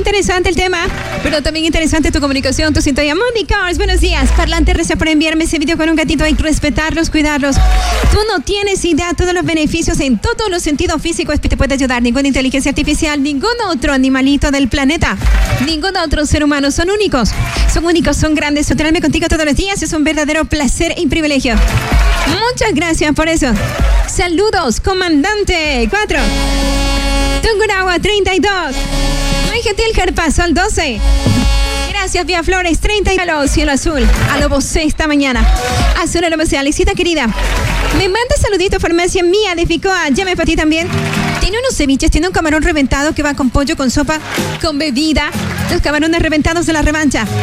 interesante el tema, pero también interesante tu comunicación, tu sintonía. Monicars, buenos días. Parlante, gracias por enviarme ese video con un gatito. Hay que respetarlos, cuidarlos. Tú no tienes idea de todos los beneficios en todos los sentidos físicos que te puede ayudar. Ninguna inteligencia artificial, ningún otro animalito del planeta, ningún otro ser humano. Son únicos, son grandes. Traerme contigo todos los días es un verdadero placer y privilegio. Muchas gracias por eso. Saludos, comandante 4. Tungurahua 32. Muy gentil, Jarpasol 12. Gracias, Vía Flores 30. Cielo azul. A Lobo 6 esta mañana. Azul a Lobo 6. Alexita querida, me manda saludito, farmacia mía de Ficoa. Llame para ti también. Tiene unos ceviches, tiene un camarón reventado que va con pollo, con sopa, con bebida. Los camarones reventados de la revancha.